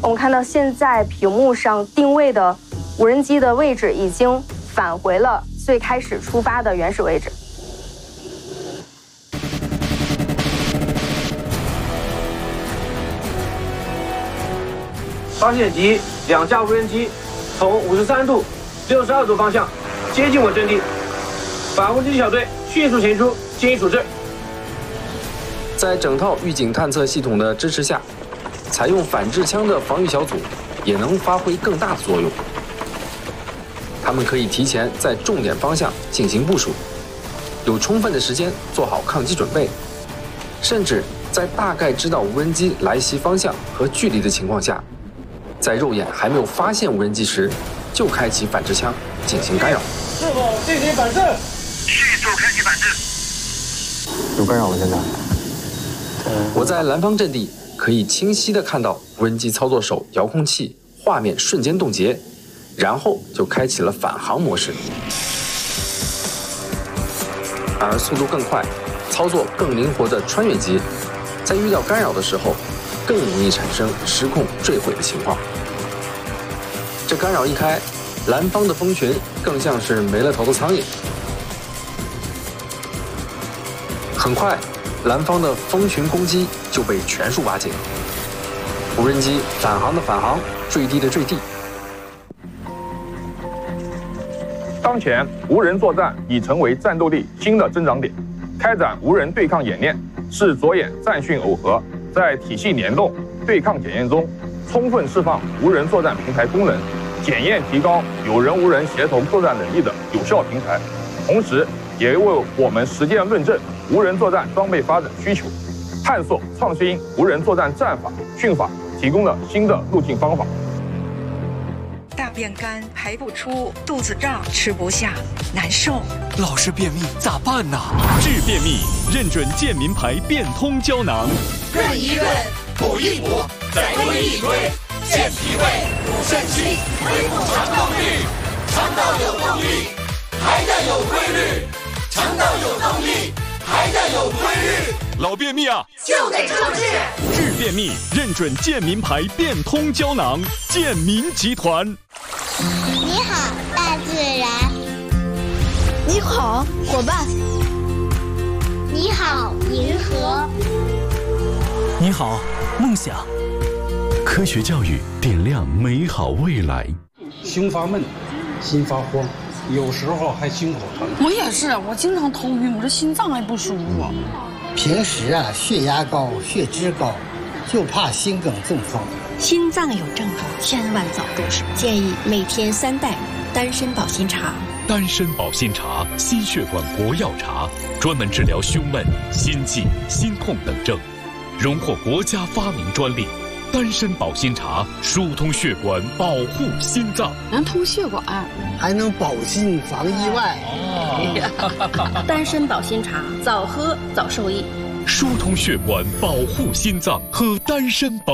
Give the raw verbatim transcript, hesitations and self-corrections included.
我们看到现在屏幕上定位的无人机的位置已经返回了最开始出发的原始位置。 发现敌两架无人机从五十三度、六十二度方向接近我阵地，反攻击小队迅速前出进行处置。 在整套预警探测系统的支持下，采用反制枪的防御小组也能发挥更大的作用。他们可以提前在重点方向进行部署，有充分的时间做好抗击准备，甚至在大概知道无人机来袭方向和距离的情况下，在肉眼还没有发现无人机时，就开启反制枪进行干扰。 是否进行反制？ 迅速开启反制。 有干扰了，现在。 我在蓝方阵地可以清晰地看到无人机操作手遥控器画面瞬间冻结，然后就开启了返航模式。而速度更快、操作更灵活的穿越机，在遇到干扰的时候，更容易产生失控坠毁的情况。这干扰一开，蓝方的蜂群更像是没了头的苍蝇。很快，蓝方的蜂群攻击就被全数瓦解，无人机返航的返航，坠地的坠地。 当前，无人作战已成为战斗力新的增长点。开展无人对抗演练，是着眼战训耦合，在体系联动、对抗检验中，充分释放无人作战平台功能，检验提高有人无人协同作战能力的有效平台，同时也为我们实践论证无人作战装备发展需求，探索创新无人作战战法、训法提供了新的路径方法。 大便干，排不出，肚子胀，吃不下，难受。 老是便秘咋办呢？治便秘，认准健民牌变通胶囊。 润一润，补一补，再推一推，健脾胃，补肾气，恢复肠道率。肠道有动力，还得有规律。肠道有动力，还得有规律。 老便秘啊， 就得处置。 治便秘，认准健民牌变通胶囊。健民集团。 你好，大自然。 你好，伙伴。 你好，银河。 你好，梦想。科学教育点亮美好未来。 胸发闷，心发慌，有时候还心口疼。 我也是，我经常头晕，我这心脏还不舒服。 平时啊，血压高，血脂高，就怕心梗中风。 心脏有症状，千万早重视。建议每天三袋丹参保心茶。 丹参保心茶，心血管国药茶，专门治疗胸闷、心悸、心痛等症，荣获国家发明专利。丹参保心茶疏通血管，保护心脏， 能通血管， 还能保心防意外。 哦、丹参保心茶，早喝早受益。 疏通血管，保护心脏，喝丹参保。